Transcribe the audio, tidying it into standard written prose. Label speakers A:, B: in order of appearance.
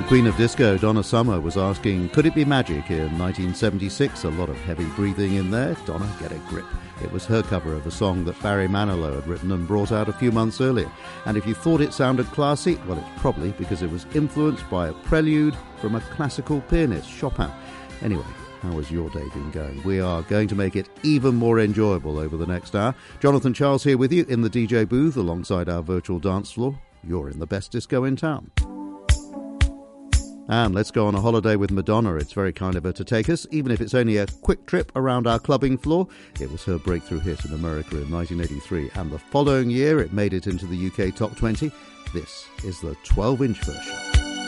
A: Queen of Disco, Donna Summer, was asking, could it be magic in 1976? A lot of heavy breathing in there. Donna, get a grip. It was her cover of a song that Barry Manilow had written and brought out a few months earlier. And if you thought it sounded classy, well, it's probably because it was influenced by a prelude from a classical pianist, Chopin. Anyway, how has your day been going? We are going to make it even more enjoyable over the next hour. Jonathan Charles here with you in the DJ booth alongside our virtual dance floor. You're in the best disco in town. And let's go on a holiday with Madonna. It's very kind of her to take us, even if it's only a quick trip around our clubbing floor. It was her breakthrough hit in America in 1983, and the following year it made it into the UK Top 20. This is the 12-inch version.